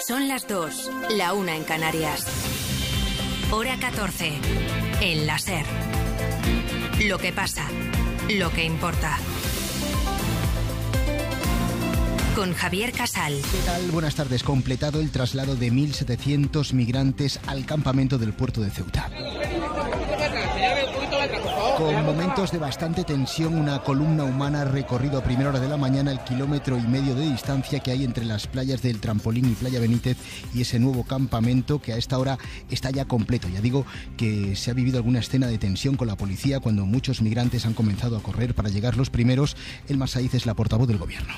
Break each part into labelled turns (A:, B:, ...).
A: Son las 2, la 1 en Canarias. Hora 14, en la SER. Lo que pasa, lo que importa. Con Javier Casal.
B: ¿Qué tal? Buenas tardes. Completado el traslado de 1.700 migrantes al campamento del puerto de Ceuta. Con momentos de bastante tensión, una columna humana ha recorrido a primera hora de la mañana el 1,5 kilómetros de distancia que hay entre las playas del Trampolín y Playa Benítez y ese nuevo campamento que a esta hora está ya completo. Ya digo que se ha vivido alguna escena de tensión con la policía cuando muchos migrantes han comenzado a correr para llegar los primeros. Elma Saiz es la portavoz del Gobierno.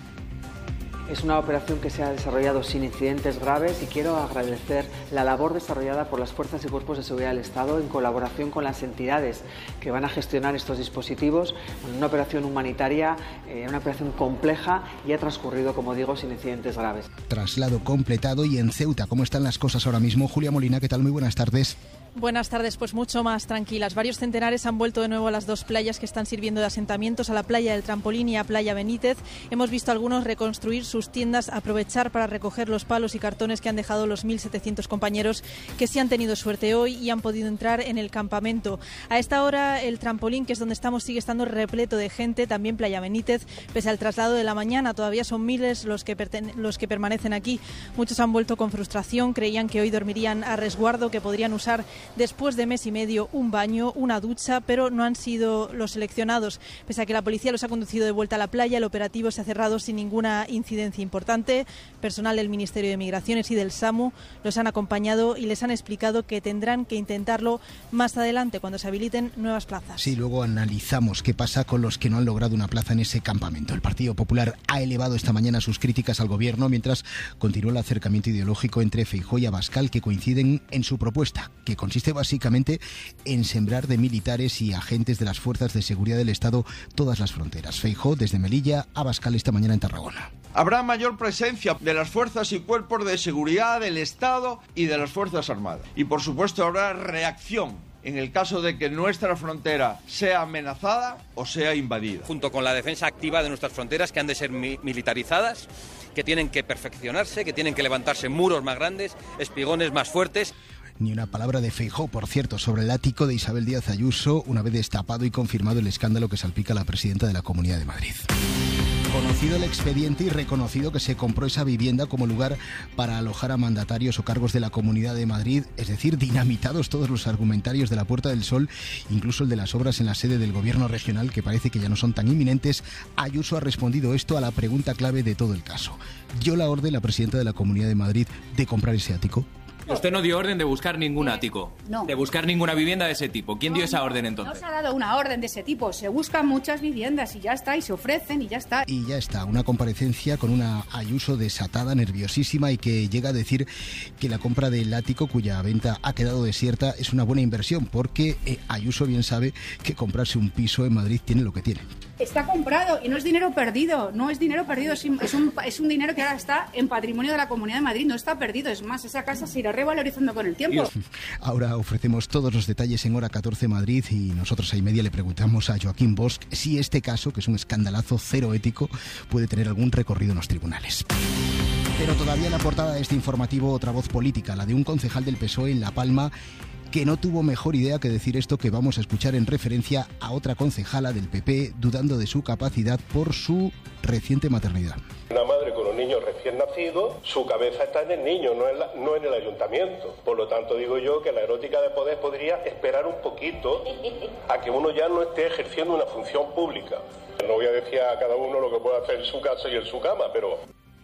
C: Es una operación que se ha desarrollado sin incidentes graves y quiero agradecer la labor desarrollada por las fuerzas y cuerpos de seguridad del Estado en colaboración con las entidades que van a gestionar estos dispositivos. Una operación humanitaria, una operación compleja y ha transcurrido, como digo, sin incidentes graves.
B: Traslado completado. Y en Ceuta, ¿cómo están las cosas ahora mismo? Julia Molina, ¿qué tal? Muy buenas tardes.
D: Buenas tardes, pues mucho más tranquilas. Varios centenares han vuelto de nuevo a las dos playas que están sirviendo de asentamientos, a la playa del Trampolín y a Playa Benítez. Hemos visto a algunos reconstruir sus tiendas, aprovechar para recoger los palos y cartones que han dejado los 1.700 compañeros que sí han tenido suerte hoy y han podido entrar en el campamento. A esta hora el Trampolín, que es donde estamos, sigue estando repleto de gente, también Playa Benítez, pese al traslado de la mañana. Todavía son miles los que permanecen aquí. Muchos han vuelto con frustración, creían que hoy dormirían a resguardo, que podrían usar después de mes y medio un baño, una ducha, pero no han sido los seleccionados. Pese a que la policía los ha conducido de vuelta a la playa, el operativo se ha cerrado sin ninguna incidencia importante. Personal del Ministerio de Migraciones y del SAMU los han acompañado y les han explicado que tendrán que intentarlo más adelante cuando se habiliten nuevas plazas.
B: Sí, luego analizamos qué pasa con los que no han logrado una plaza en ese campamento. El Partido Popular ha elevado esta mañana sus críticas al Gobierno mientras continúa el acercamiento ideológico entre Feijóo y Abascal, que coinciden en su propuesta, que consiste básicamente en sembrar de militares y agentes de las fuerzas de seguridad del Estado todas las fronteras. Feijóo desde Melilla, Abascal esta mañana en Tarragona.
E: Habrá mayor presencia de las fuerzas y cuerpos de seguridad del Estado y de las Fuerzas Armadas. Y por supuesto habrá reacción en el caso de que nuestra frontera sea amenazada o sea invadida.
F: Junto con la defensa activa de nuestras fronteras, que han de ser militarizadas, que tienen que perfeccionarse, que tienen que levantarse muros más grandes, espigones más fuertes.
B: Ni una palabra de Feijóo, por cierto, sobre el ático de Isabel Díaz Ayuso, una vez destapado y confirmado el escándalo que salpica a la presidenta de la Comunidad de Madrid. Conocido el expediente y reconocido que se compró esa vivienda como lugar para alojar a mandatarios o cargos de la Comunidad de Madrid, es decir, dinamitados todos los argumentarios de la Puerta del Sol, incluso el de las obras en la sede del Gobierno regional, que parece que ya no son tan inminentes. Ayuso ha respondido esto a la pregunta clave de todo el caso. ¿Dio la orden la presidenta de la Comunidad de Madrid de comprar ese ático?
G: Usted no dio orden de buscar ningún ático,
H: no.
G: De buscar ninguna vivienda de ese tipo. ¿Quién dio esa orden entonces?
H: No se ha dado una orden de ese tipo. Se buscan muchas viviendas y ya está, y se ofrecen y ya está.
B: Y ya está, una comparecencia con una Ayuso desatada, nerviosísima, y que llega a decir que la compra del ático, cuya venta ha quedado desierta, es una buena inversión, porque Ayuso bien sabe que comprarse un piso en Madrid tiene lo que tiene.
H: Está comprado y no es dinero perdido, no es dinero perdido, es un dinero que ahora está en patrimonio de la Comunidad de Madrid, no está perdido, es más, esa casa se irá revalorizando con el tiempo.
B: Ahora ofrecemos todos los detalles en Hora 14 Madrid y nosotros a y media le preguntamos a Joaquín Bosch si este caso, que es un escandalazo cero ético, puede tener algún recorrido en los tribunales. Pero todavía en la portada de este informativo otra voz política, la de un concejal del PSOE en La Palma, que no tuvo mejor idea que decir esto que vamos a escuchar en referencia a otra concejala del PP dudando de su capacidad por su reciente maternidad.
I: Una madre con un niño recién nacido, su cabeza está en el niño, no en el ayuntamiento. Por lo tanto, digo yo que la erótica de poder podría esperar un poquito a que uno ya no esté ejerciendo una función pública. No voy a decir a cada uno lo que puede hacer en su casa y en su cama, pero...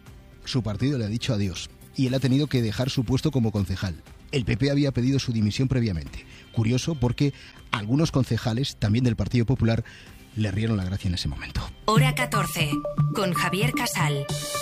B: Su partido le ha dicho adiós y él ha tenido que dejar su puesto como concejal. El PP había pedido su dimisión previamente. Curioso porque algunos concejales, también del Partido Popular, le rieron la gracia en ese momento.
A: Hora 14, con Javier Casal.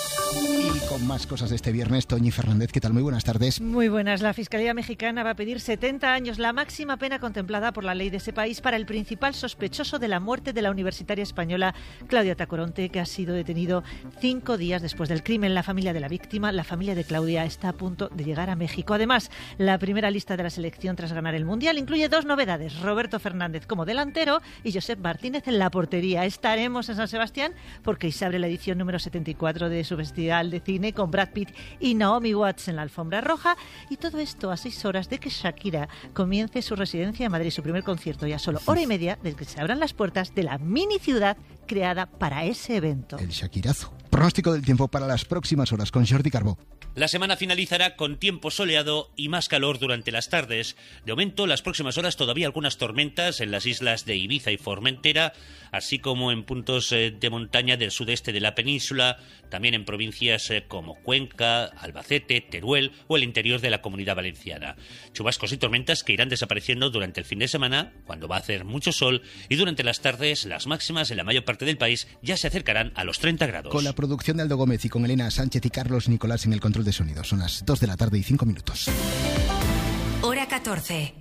B: Y con más cosas de este viernes, Toñi Fernández, ¿qué tal? Muy buenas tardes.
J: Muy buenas. La Fiscalía Mexicana va a pedir 70 años, la máxima pena contemplada por la ley de ese país, para el principal sospechoso de la muerte de la universitaria española Claudia Tacoronte, que ha sido detenido 5 días después del crimen. La familia de la víctima, la familia de Claudia, está a punto de llegar a México. Además, la primera lista de la selección tras ganar el Mundial incluye 2 novedades: Roberto Fernández como delantero y Josep Martínez en la portería. Estaremos en San Sebastián porque se abre la edición número 74 de su Festival de Cine con Brad Pitt y Naomi Watts en la alfombra roja, y todo esto a 6 horas de que Shakira comience su residencia en Madrid, su primer concierto, y a solo hora y media de que se abran las puertas de la mini ciudad creada para ese evento.
B: El Shakirazo. Pronóstico del tiempo para las próximas horas con Jordi Carbó.
K: La semana finalizará con tiempo soleado y más calor durante las tardes. De momento, las próximas horas todavía algunas tormentas en las islas de Ibiza y Formentera, así como en puntos de montaña del sudeste de la península, también en provincias como Cuenca, Albacete, Teruel o el interior de la Comunidad Valenciana. Chubascos y tormentas que irán desapareciendo durante el fin de semana, cuando va a hacer mucho sol, y durante las tardes las máximas en la mayor parte del país ya se acercarán a los 30 grados.
B: Con la producción de Aldo Gómez y con Elena Sánchez y Carlos Nicolás en el control de sonido. Son las 2 de la tarde y 5 minutos.
A: Hora 14.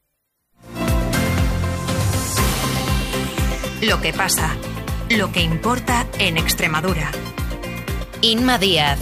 A: Lo que pasa, lo que importa en Extremadura. Inma Díaz.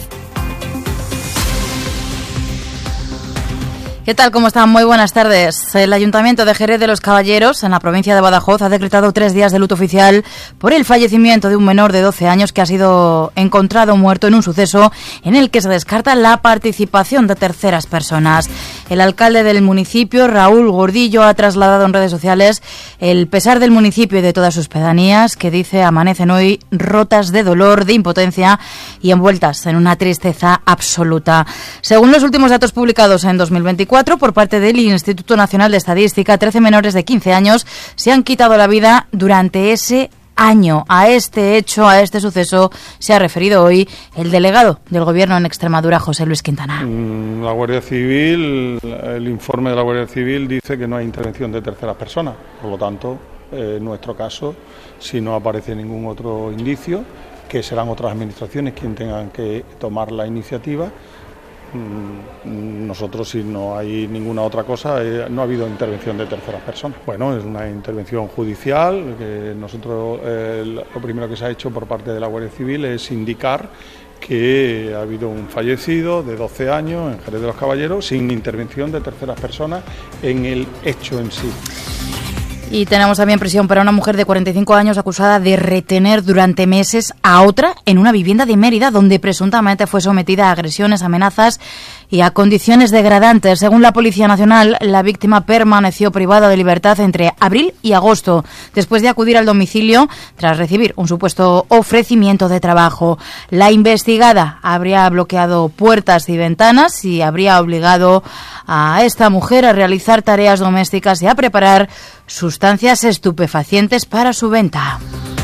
L: ¿Qué tal? ¿Cómo están? Muy buenas tardes. El Ayuntamiento de Jerez de los Caballeros, en la provincia de Badajoz, ha decretado 3 días de luto oficial por el fallecimiento de un menor de 12 años que ha sido encontrado muerto en un suceso en el que se descarta la participación de terceras personas. El alcalde del municipio, Raúl Gordillo, ha trasladado en redes sociales el pesar del municipio y de todas sus pedanías, que dice amanecen hoy rotas de dolor, de impotencia y envueltas en una tristeza absoluta. Según los últimos datos publicados en 2024, por parte del Instituto Nacional de Estadística, 13 menores de 15 años se han quitado la vida durante ese año. A este hecho, a este suceso, se ha referido hoy el delegado del Gobierno en Extremadura, José Luis Quintana.
M: La Guardia Civil, el informe de la Guardia Civil dice que no hay intervención de terceras personas. Por lo tanto, en nuestro caso, si no aparece ningún otro indicio, que serán otras administraciones quienes tengan que tomar la iniciativa. Nosotros, si no hay ninguna otra cosa, no ha habido intervención de terceras personas. Bueno, es una intervención judicial, que nosotros lo primero que se ha hecho por parte de la Guardia Civil es indicar que ha habido un fallecido de 12 años en Jerez de los Caballeros sin intervención de terceras personas en el hecho en sí.
L: Y tenemos también prisión para una mujer de 45 años acusada de retener durante meses a otra en una vivienda de Mérida, donde presuntamente fue sometida a agresiones, amenazas y a condiciones degradantes. Según la Policía Nacional, la víctima permaneció privada de libertad entre abril y agosto, después de acudir al domicilio tras recibir un supuesto ofrecimiento de trabajo. La investigada habría bloqueado puertas y ventanas y habría obligado a esta mujer a realizar tareas domésticas y a preparar sustancias estupefacientes para su venta.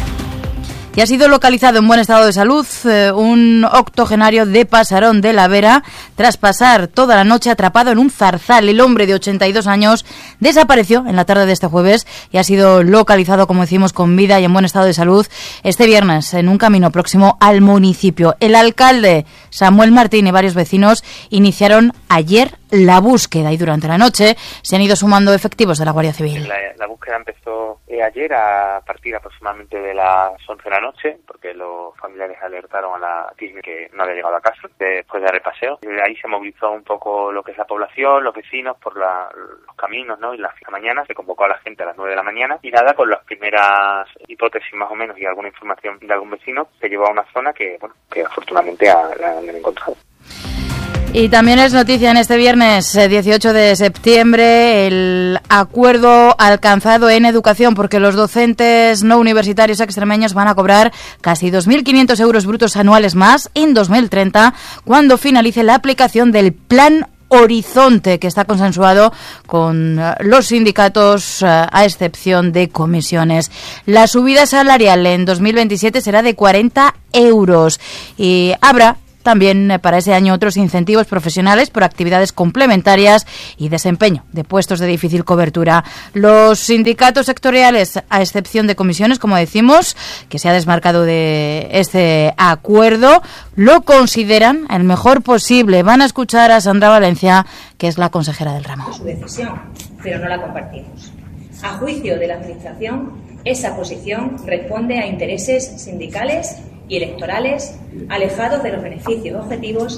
L: Y ha sido localizado en buen estado de salud un octogenario de Pasarón de la Vera tras pasar toda la noche atrapado en un zarzal. El hombre de 82 años desapareció en la tarde de este jueves y ha sido localizado, como decimos, con vida y en buen estado de salud este viernes en un camino próximo al municipio. El alcalde Samuel Martín y varios vecinos iniciaron ayer la búsqueda y durante la noche se han ido sumando efectivos de la Guardia Civil.
N: La búsqueda empezó ayer a partir aproximadamente de las 11 de la noche, porque los familiares alertaron a la TISMI que no había llegado a casa después de dar el paseo. De ahí se movilizó un poco lo que es la población, los vecinos, por los caminos, ¿no? Y las mañanas se convocó a la gente a las 9 de la mañana y nada, con las primeras hipótesis más o menos y alguna información de algún vecino, se llevó a una zona que afortunadamente la han encontrado.
L: Y también es noticia en este viernes 18 de septiembre el acuerdo alcanzado en educación, porque los docentes no universitarios extremeños van a cobrar casi 2.500 euros brutos anuales más en 2030, cuando finalice la aplicación del Plan Horizonte, que está consensuado con los sindicatos, a excepción de comisiones. La subida salarial en 2027 será de 40 euros y habrá también para ese año otros incentivos profesionales por actividades complementarias y desempeño de puestos de difícil cobertura. Los sindicatos sectoriales, a excepción de comisiones, como decimos, que se ha desmarcado de este acuerdo, lo consideran el mejor posible. Van a escuchar a Sandra Valencia, que es la consejera del ramo.
O: Su decisión, pero no la compartimos. A juicio de la Administración, esa posición responde a intereses sindicales y electorales alejados de los beneficios objetivos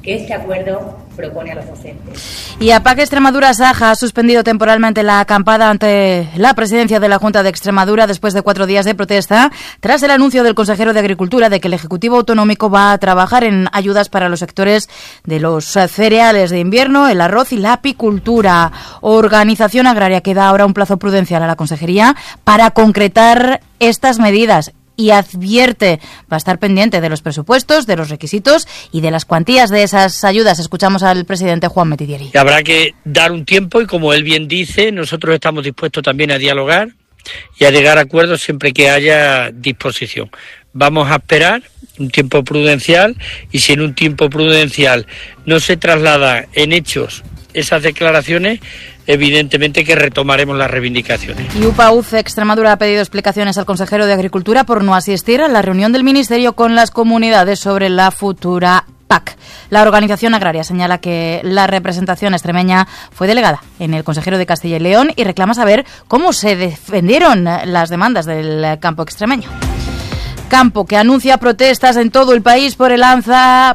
O: que este acuerdo propone a los docentes.
L: Y APAC Extremadura Saja ha suspendido temporalmente la acampada ante la presidencia de la Junta de Extremadura después de 4 días de protesta, tras el anuncio del consejero de Agricultura de que el Ejecutivo Autonómico va a trabajar en ayudas para los sectores de los cereales de invierno, el arroz y la apicultura. Organización Agraria que da ahora un plazo prudencial a la Consejería para concretar estas medidas. Y advierte, va a estar pendiente de los presupuestos, de los requisitos y de las cuantías de esas ayudas. Escuchamos al presidente Juan Metidieri.
P: Habrá que dar un tiempo y, como él bien dice, nosotros estamos dispuestos también a dialogar y a llegar a acuerdos siempre que haya disposición. Vamos a esperar un tiempo prudencial y si en un tiempo prudencial no se traslada en hechos esas declaraciones, evidentemente que retomaremos las reivindicaciones.
L: Y UPA-UCE Extremadura ha pedido explicaciones al consejero de Agricultura por no asistir a la reunión del Ministerio con las comunidades sobre la futura PAC. La Organización Agraria señala que la representación extremeña fue delegada en el consejero de Castilla y León y reclama saber cómo se defendieron las demandas del campo extremeño. Campo que anuncia protestas en todo el país por el alza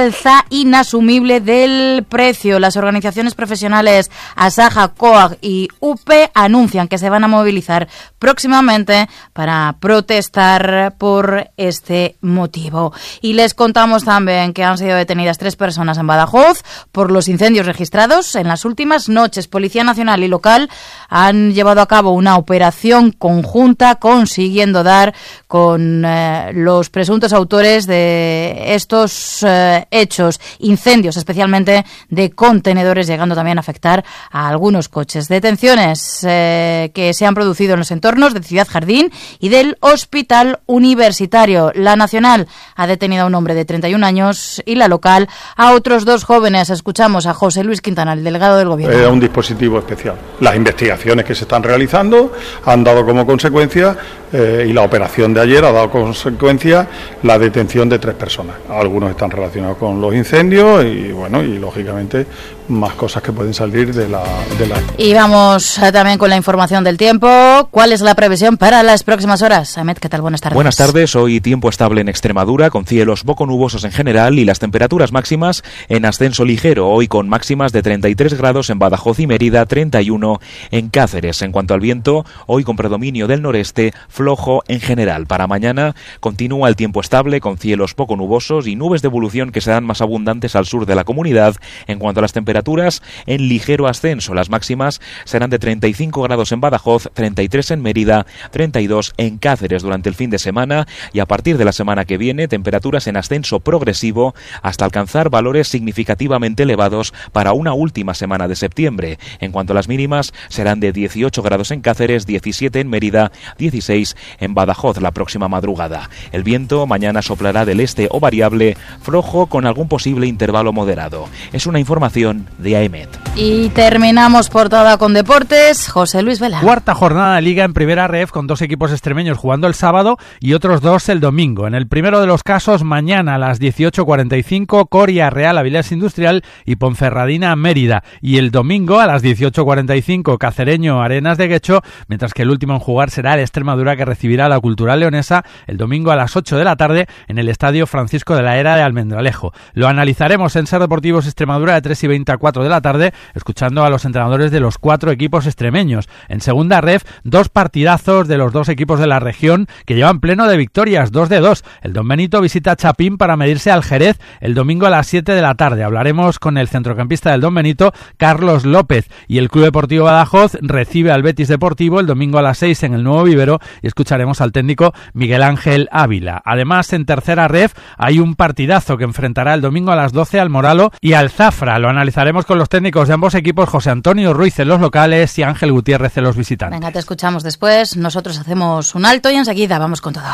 L: inasumible del precio. Las organizaciones profesionales Asaja, COAG y UPE anuncian que se van a movilizar próximamente para protestar por este motivo. Y les contamos también que han sido detenidas 3 personas en Badajoz por los incendios registrados en las últimas noches. Policía Nacional y local han llevado a cabo una operación conjunta consiguiendo dar con los presuntos autores de estos hechos, incendios especialmente de contenedores, llegando también a afectar a algunos coches. Detenciones que se han producido en los entornos de Ciudad Jardín y del Hospital Universitario. La Nacional ha detenido a un hombre de 31 años y la local a otros 2 jóvenes. Escuchamos a José Luis Quintana, el delegado del Gobierno.
M: Era un dispositivo especial. Las investigaciones que se están realizando han dado como consecuencia, y la operación de ayer ha dado consecuencia, la detención de 3 personas. Algunos están relacionados con los incendios y, bueno, y lógicamente más cosas que pueden salir de la... Y
L: vamos también con la información del tiempo. ¿Cuál es la previsión para las próximas horas? Ahmed, ¿qué tal? Buenas tardes.
Q: Buenas tardes. Hoy tiempo estable en Extremadura, con cielos poco nubosos en general y las temperaturas máximas en ascenso ligero. Hoy con máximas de 33 grados en Badajoz y Mérida, 31 en Cáceres. En cuanto al viento, hoy con predominio del noreste, flojo en general. Para mañana continúa el tiempo estable, con cielos poco nubosos y nubes de evolución que serán más abundantes al sur de la comunidad. En cuanto a las temperaturas, en ligero ascenso. Las máximas serán de 35 grados en Badajoz, 33 en Mérida, 32 en Cáceres durante el fin de semana, y a partir de la semana que viene, temperaturas en ascenso progresivo hasta alcanzar valores significativamente elevados para una última semana de septiembre. En cuanto a las mínimas, serán de 18 grados en Cáceres, 17 en Mérida, 16 en Badajoz la próxima madrugada. El viento mañana soplará del este o variable, flojo con algún posible intervalo moderado. Es una información de AEMET.
L: Y terminamos portada con deportes. José Luis Vela.
R: Cuarta jornada de Liga en Primera Ref, con 2 equipos extremeños jugando el sábado y otros 2 el domingo. En el primero de los casos, mañana a las 18:45, Coria Real Avilés Industrial y Ponferradina Mérida. Y el domingo a las 18:45, Cacereño Arenas de Guecho, mientras que el último en jugar será el Extremadura, que recibirá a la Cultural Leonesa el domingo a las 8 de la tarde en el Estadio Francisco de la Era de Almendralejo. Lo analizaremos en Ser Deportivos Extremadura de 3:20 a 4 de la tarde, escuchando a los entrenadores de los 4 equipos extremeños. En segunda ref, 2 partidazos de los 2 equipos de la región que llevan pleno de victorias, 2 de 2. El Don Benito visita Chapín para medirse al Jerez el domingo a las 7 de la tarde. Hablaremos con el centrocampista del Don Benito, Carlos López, y el Club Deportivo Badajoz recibe al Betis Deportivo el domingo a las 6 en el Nuevo Vivero y escucharemos al técnico Miguel Ángel Ávila. Además, en tercera ref hay un partidazo que enfrentará el domingo a las 12 al Moralo y al Zafra. Lo analizaremos con los técnicos de ambos equipos, José Antonio Ruiz en los locales y Ángel Gutiérrez en los visitantes.
L: Venga, te escuchamos después. Nosotros hacemos un alto y enseguida vamos con todo.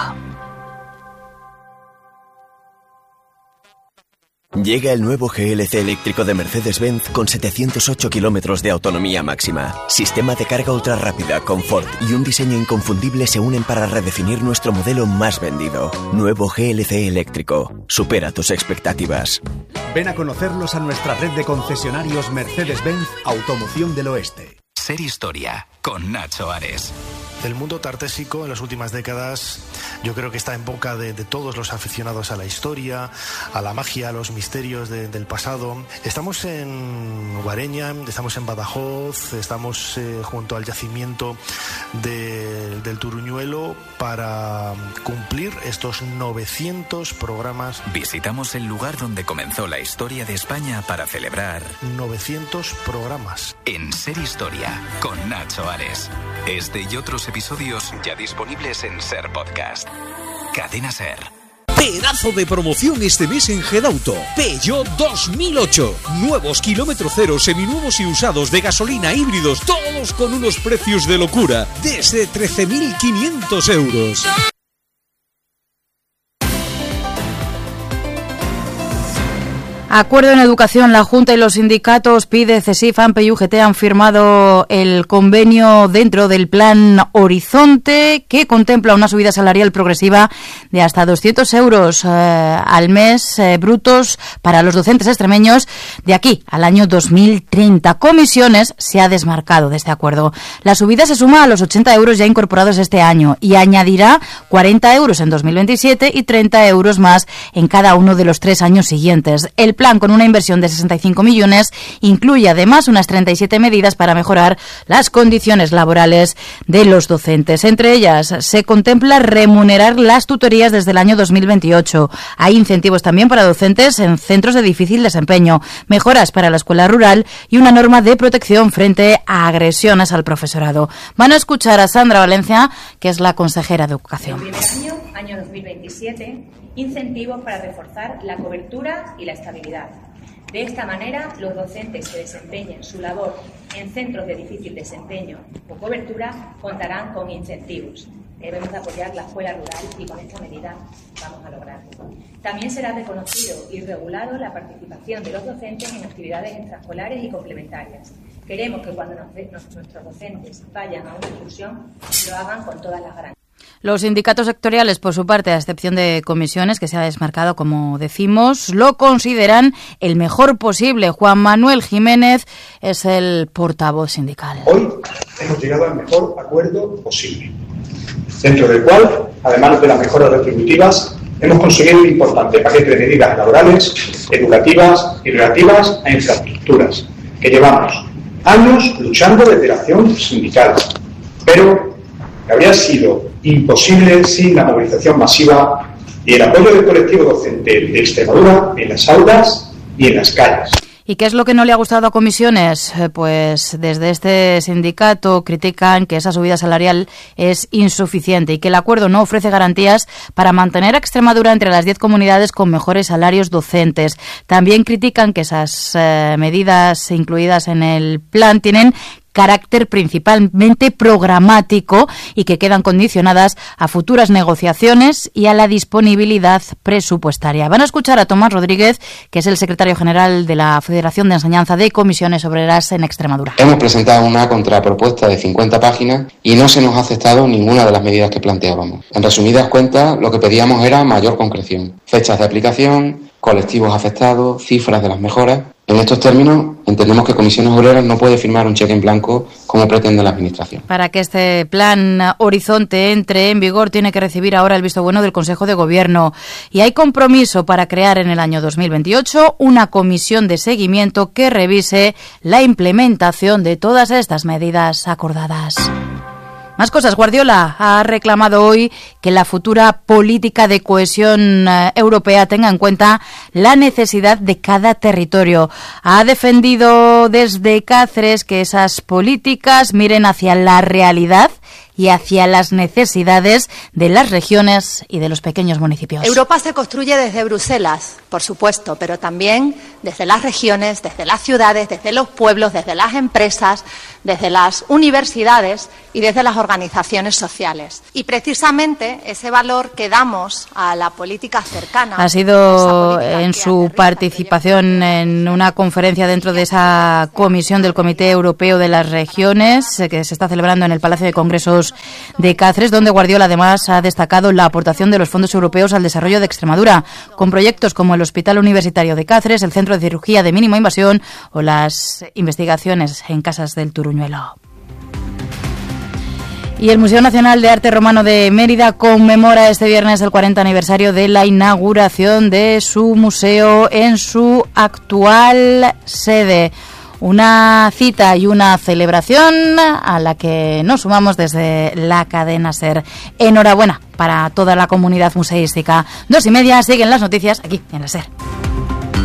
S: Llega el nuevo GLC eléctrico de Mercedes-Benz con 708 kilómetros de autonomía máxima. Sistema de carga ultra rápida, confort y un diseño inconfundible se unen para redefinir nuestro modelo más vendido. Nuevo GLC eléctrico. Supera tus expectativas.
T: Ven a conocerlos a nuestra red de concesionarios Mercedes-Benz Automoción del Oeste.
U: Ser historia con Nacho Ares. El mundo tartésico en las últimas décadas yo creo que está en boca de todos los aficionados a la historia, a la magia, a los misterios del pasado. Estamos en Guareña, estamos en Badajoz, estamos junto al yacimiento del Turuñuelo para cumplir estos 900 programas.
V: Visitamos el lugar donde comenzó la historia de España para celebrar
U: 900 programas.
V: En Ser Historia, con Nacho Ares. Este y otros episodios ya disponibles en Ser Podcast. Cadena Ser.
W: Pedazo de promoción este mes en Gedauto. Peugeot 2008. Nuevos kilómetro cero, seminuevos y usados de gasolina, híbridos, todos con unos precios de locura. Desde 13.500 euros.
L: Acuerdo en educación. La Junta y los sindicatos PIDE, CESIF, AMPE y UGT han firmado el convenio dentro del Plan Horizonte, que contempla una subida salarial progresiva de hasta 200 euros al mes brutos para los docentes extremeños de aquí al año 2030. Comisiones se ha desmarcado de este acuerdo. La subida se suma a los 80 euros ya incorporados este año y añadirá 40 euros en 2027 y 30 euros más en cada uno de los 3 años siguientes. El plan, con una inversión de 65 millones, incluye además unas 37 medidas para mejorar las condiciones laborales de los docentes. Entre ellas, se contempla remunerar las tutorías desde el año 2028. Hay incentivos también para docentes en centros de difícil desempeño, mejoras para la escuela rural y una norma de protección frente a agresiones al profesorado. Van a escuchar a Sandra Valencia, que es la consejera de Educación.
O: El primer año 2027, incentivos para reforzar la cobertura y la estabilidad. De esta manera, los docentes que desempeñen su labor en centros de difícil desempeño o cobertura contarán con incentivos. Debemos apoyar la escuela rural y con esta medida vamos a lograrlo. También será reconocido y regulado la participación de los docentes en actividades extraescolares y complementarias. Queremos que cuando nuestros docentes vayan a una inclusión, lo hagan con todas las garantías.
L: Los sindicatos sectoriales, por su parte, a excepción de comisiones, que se ha desmarcado, como decimos, lo consideran el mejor posible. Juan Manuel Jiménez es el portavoz sindical.
X: Hoy hemos llegado al mejor acuerdo posible, dentro del cual, además de las mejoras retributivas, hemos conseguido un importante paquete de medidas laborales, educativas y relativas a infraestructuras, que llevamos años luchando desde la acción sindical, pero que habría sido imposible sin la movilización masiva y el apoyo del colectivo docente de Extremadura en las aulas y en las calles.
L: ¿Y qué es lo que no le ha gustado a comisiones? Pues desde este sindicato critican que esa subida salarial es insuficiente y que el acuerdo no ofrece garantías para mantener a Extremadura entre las 10 comunidades con mejores salarios docentes. También critican que esas medidas incluidas en el plan tienen carácter principalmente programático y que quedan condicionadas a futuras negociaciones y a la disponibilidad presupuestaria. Van a escuchar a Tomás Rodríguez, que es el secretario general de la Federación de Enseñanza de Comisiones Obreras en Extremadura.
Y: Hemos presentado una contrapropuesta de 50 páginas y no se nos ha aceptado ninguna de las medidas que planteábamos. En resumidas cuentas, lo que pedíamos era mayor concreción, fechas de aplicación, colectivos afectados, cifras de las mejoras. En estos términos, entendemos que Comisiones Obreras no puede firmar un cheque en blanco como pretende la Administración.
L: Para que este plan Horizonte entre en vigor, tiene que recibir ahora el visto bueno del Consejo de Gobierno. Y hay compromiso para crear en el año 2028 una comisión de seguimiento que revise la implementación de todas estas medidas acordadas. Más cosas. Guardiola ha reclamado hoy que la futura política de cohesión europea tenga en cuenta la necesidad de cada territorio. Ha defendido desde Cáceres que esas políticas miren hacia la realidad y hacia las necesidades de las regiones y de los pequeños municipios.
Z: Europa se construye desde Bruselas, por supuesto, pero también desde las regiones, desde las ciudades, desde los pueblos, desde las empresas, desde las universidades y desde las organizaciones sociales. Y precisamente ese valor que damos a la política cercana.
L: Ha sido en su participación en una conferencia dentro de esa comisión del Comité Europeo de las Regiones que se está celebrando en el Palacio de Congresos de Cáceres, donde Guardiola además ha destacado la aportación de los fondos europeos al desarrollo de Extremadura, con proyectos como el Hospital Universitario de Cáceres, el Centro de Cirugía de Mínima Invasión o las investigaciones en casas del Turuñuelo. Y el Museo Nacional de Arte Romano de Mérida conmemora este viernes el 40 aniversario de la inauguración de su museo en su actual sede. Una cita y una celebración a la que nos sumamos desde la cadena SER. Enhorabuena para toda la comunidad museística. 2:30, siguen las noticias aquí en la SER.